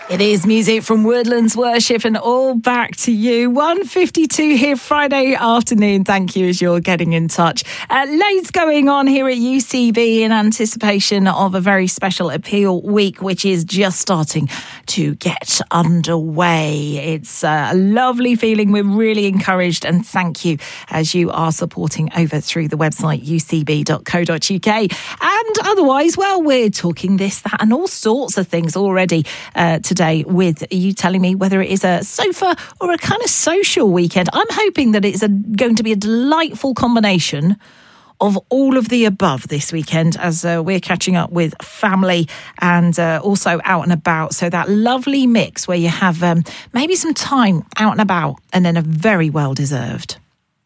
It is music from Woodlands Worship and all back to you. 1:52 here Friday afternoon. Thank you as you're getting in touch. Loads going on here at UCB in anticipation of a very special appeal week, which is just starting to get underway. It's a lovely feeling. We're really encouraged and thank you as you are supporting over through the website ucb.co.uk. And otherwise, well, we're talking this, that and all sorts of things already today with you telling me whether it is a sofa or a kind of social weekend. I'm hoping that it's going to be a delightful combination of all of the above this weekend as we're catching up with family and also out and about. So that lovely mix where you have maybe some time out and about and then a very well-deserved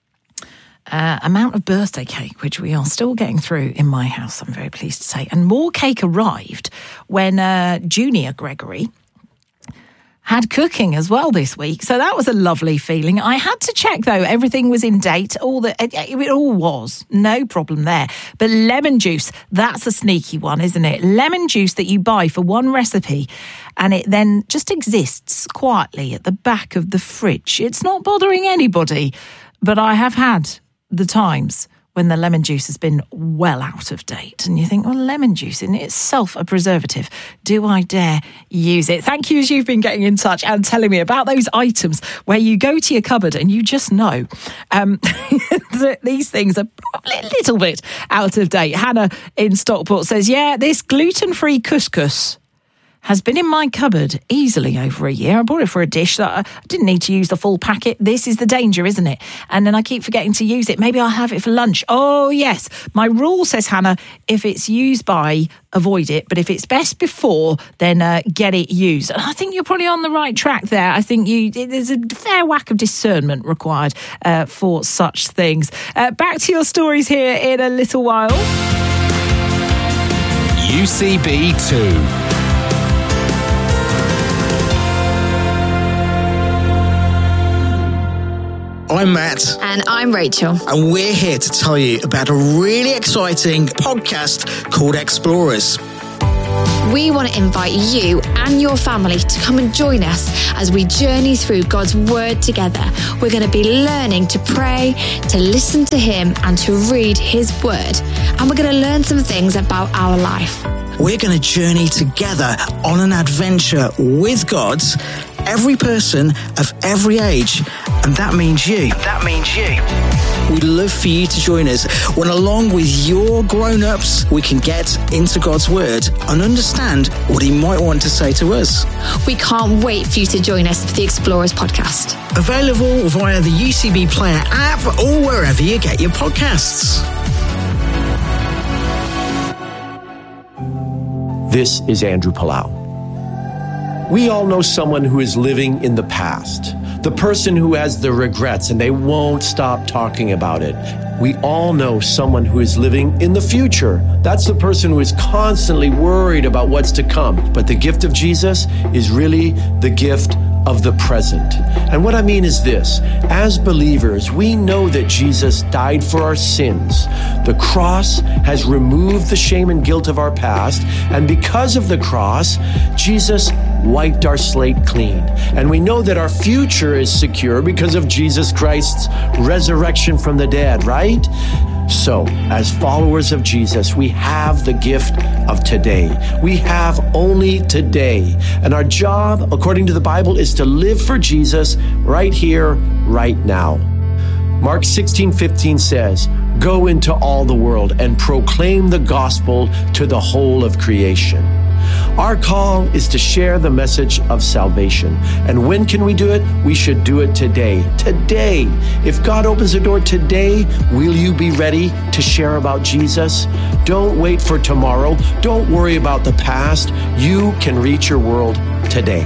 amount of birthday cake, which we are still getting through in my house, I'm very pleased to say. And more cake arrived when Junior Gregory had cooking as well this week. So that was a lovely feeling. I had to check, though, everything was in date. It all was. No problem there. But lemon juice, that's a sneaky one, isn't it? Lemon juice that you buy for one recipe and it then just exists quietly at the back of the fridge. It's not bothering anybody, but I have had the times when the lemon juice has been well out of date. And you think, well, lemon juice in itself a preservative. Do I dare use it? Thank you as you've been getting in touch and telling me about those items where you go to your cupboard and you just know that these things are probably a little bit out of date. Hannah in Stockport says, yeah, this gluten-free couscous has been in my cupboard easily over a year. I bought it for a dish that I didn't need to use the full packet. This is the danger, isn't it? And then I keep forgetting to use it. Maybe I'll have it for lunch. Oh, yes. My rule, says Hannah, if it's used by, avoid it. But if it's best before, then get it used. And I think you're probably on the right track there. I think there's a fair whack of discernment required for such things. Back to your stories here in a little while. UCB 2. I'm Matt. And I'm Rachel. And we're here to tell you about a really exciting podcast called Explorers. We want to invite you and your family to come and join us as we journey through God's Word together. We're going to be learning to pray, to listen to Him, and to read His Word. And we're going to learn some things about our life. We're going to journey together on an adventure with God, every person of every age, and that means you. We'd love for you to join us when, along with your grown-ups, we can get into God's Word and understand what He might want to say to us. We can't wait for you to join us for the Explorers podcast. Available via the UCB Player app or wherever you get your podcasts. This is Andrew Palau. We all know someone who is living in the past, the person who has the regrets and they won't stop talking about it. We all know someone who is living in the future. That's the person who is constantly worried about what's to come. But the gift of Jesus is really the gift of the present. And what I mean is this: as believers, we know that Jesus died for our sins. The cross has removed the shame and guilt of our past, and because of the cross, Jesus wiped our slate clean. And we know that our future is secure because of Jesus Christ's resurrection from the dead, right? So, as followers of Jesus, we have the gift of today. We have only today. And our job, according to the Bible, is to live for Jesus right here, right now. Mark 16:15 says, "Go into all the world and proclaim the gospel to the whole of creation." Our call is to share the message of salvation. And when can we do it? We should do it today. Today. If God opens the door today, will you be ready to share about Jesus? Don't wait for tomorrow. Don't worry about the past. You can reach your world today.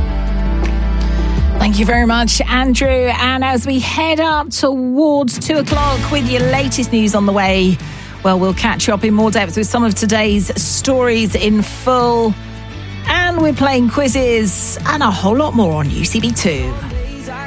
Thank you very much, Andrew. And as we head up towards 2 o'clock with your latest news on the way, well, we'll catch you up in more depth with some of today's stories in full. And we're playing quizzes and a whole lot more on UCB2.